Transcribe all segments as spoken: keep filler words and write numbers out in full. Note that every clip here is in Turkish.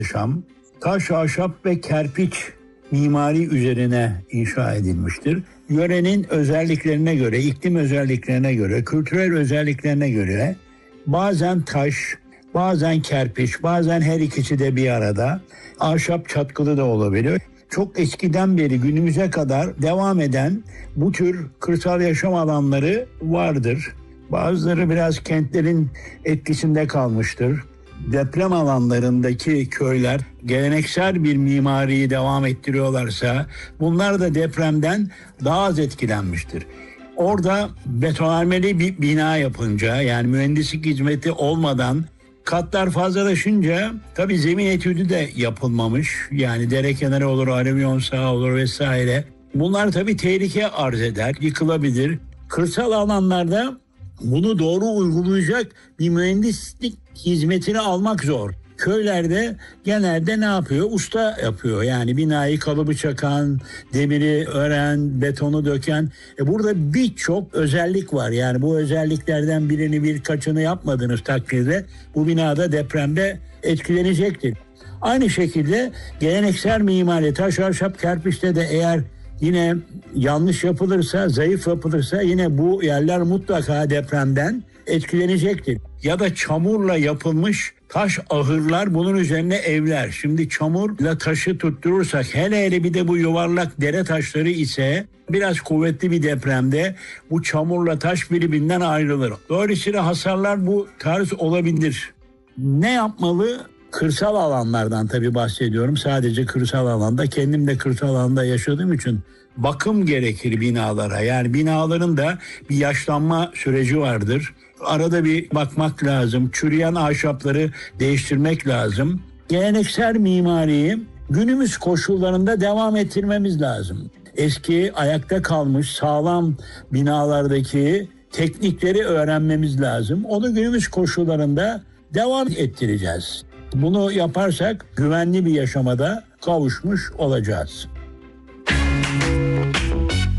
Şam, taş, ahşap ve kerpiç mimari üzerine inşa edilmiştir. Yörenin özelliklerine göre, iklim özelliklerine göre, kültürel özelliklerine göre bazen taş, bazen kerpiç, bazen her ikisi de bir arada, ahşap çatkılı da olabilir. Çok eskiden beri günümüze kadar devam eden bu tür kırsal yaşam alanları vardır. Bazıları biraz kentlerin etkisinde kalmıştır. Deprem alanlarındaki köyler geleneksel bir mimariyi devam ettiriyorlarsa bunlar da depremden daha az etkilenmiştir. Orada betonarmeli bir bina yapınca, yani mühendislik hizmeti olmadan katlar fazlalaşınca tabii zemin etüdü de yapılmamış. Yani dere kenarı olur, alüvyon sağı olur vesaire. Bunlar tabii tehlike arz eder, yıkılabilir. Kırsal alanlarda bunu doğru uygulayacak bir mühendislik hizmetini almak zor. Köylerde genelde ne yapıyor? Usta yapıyor. Yani binayı kalıbı çakan, demiri ören, betonu döken. E burada birçok özellik var. Yani bu özelliklerden birini birkaçını yapmadığınız takdirde bu binada depremde etkilenecektir. Aynı şekilde geleneksel mimari taş, ahşap, kerpiçte de eğer yine yanlış yapılırsa, zayıf yapılırsa yine bu yerler mutlaka depremden etkilenecektir. Ya da çamurla yapılmış taş ahırlar, bunun üzerine evler. Şimdi çamurla taşı tutturursak, hele hele bir de bu yuvarlak dere taşları ise biraz kuvvetli bir depremde bu çamurla taş birbirinden ayrılır. Dolayısıyla hasarlar bu tarz olabilir. Ne yapmalı? Kırsal alanlardan tabii bahsediyorum. Sadece kırsal alanda. Kendim de kırsal alanda yaşadığım için bakım gerekir binalara. Yani binaların da bir yaşlanma süreci vardır. Arada bir bakmak lazım. Çürüyen ahşapları değiştirmek lazım. Geleneksel mimariyi günümüz koşullarında devam ettirmemiz lazım. Eski ayakta kalmış sağlam binalardaki teknikleri öğrenmemiz lazım. Onu günümüz koşullarında devam ettireceğiz. Bunu yaparsak güvenli bir yaşamada kavuşmuş olacağız.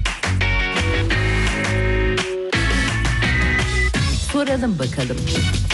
Soralım bakalım.